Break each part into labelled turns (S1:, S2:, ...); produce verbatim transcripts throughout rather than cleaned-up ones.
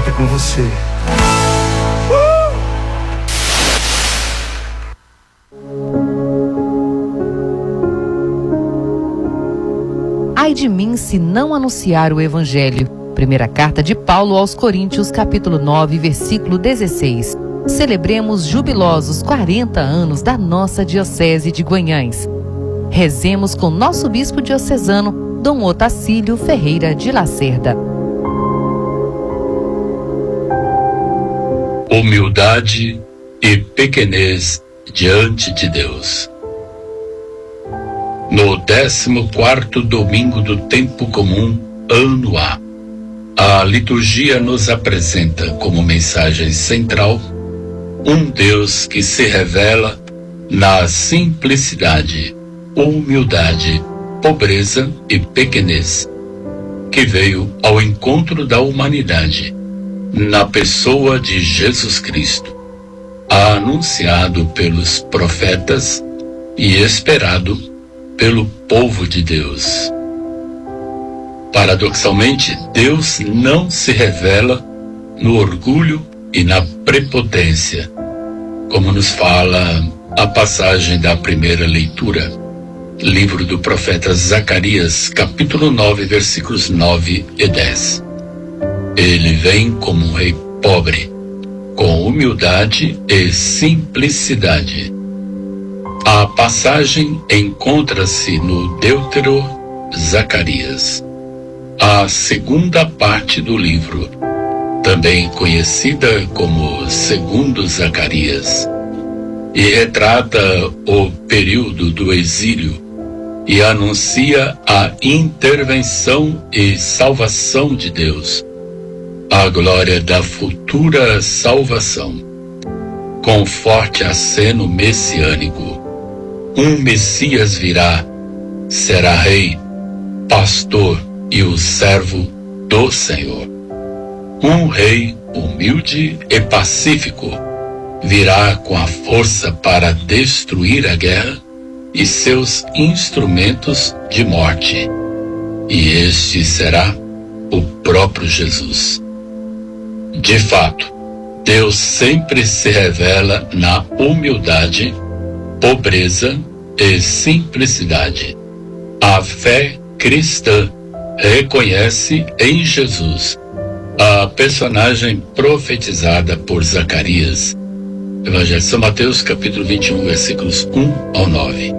S1: sempre com você.
S2: Ai de mim se não anunciar o Evangelho. Primeira carta de Paulo aos Coríntios, capítulo nove, versículo dezesseis. Celebremos jubilosos quarenta anos da nossa Diocese de Guanhães. Rezemos com nosso bispo diocesano, Dom Otacílio Ferreira de Lacerda.
S3: Humildade e pequenez diante de Deus. No décimo quarto domingo do tempo comum, ano A, a liturgia nos apresenta como mensagem central um Deus que se revela na simplicidade, humildade, pobreza e pequenez, que veio ao encontro da humanidade na pessoa de Jesus Cristo, anunciado pelos profetas e esperado pelo povo de Deus. Paradoxalmente, Deus não se revela no orgulho e na prepotência, como nos fala a passagem da primeira leitura, livro do profeta Zacarias, capítulo nove, versículos nove e dez. Ele vem como um rei pobre, com humildade e simplicidade. A passagem encontra-se no Deutero Zacarias, a segunda parte do livro, também conhecida como Segundo Zacarias, e retrata o período do exílio e anuncia a intervenção e salvação de Deus, a glória da futura salvação, com forte aceno messiânico. Um Messias virá, será rei, pastor e o servo do Senhor. Um rei humilde e pacífico virá com a força para destruir a guerra e seus instrumentos de morte. E este será o próprio Jesus. De fato, Deus sempre se revela na humildade, pobreza e simplicidade. A fé cristã reconhece em Jesus a personagem profetizada por Zacarias. Evangelho de São Mateus, capítulo vinte e um, versículos um ao nove.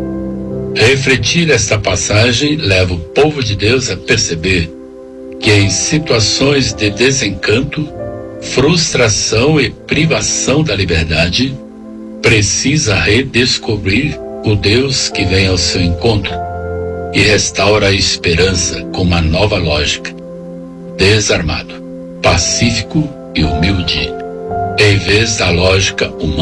S3: Refletir esta passagem leva o povo de Deus a perceber que em situações de desencanto, frustração e privação da liberdade, precisa redescobrir o Deus que vem ao seu encontro e restaura a esperança com uma nova lógica, desarmado, pacífico e humilde, em vez da lógica humana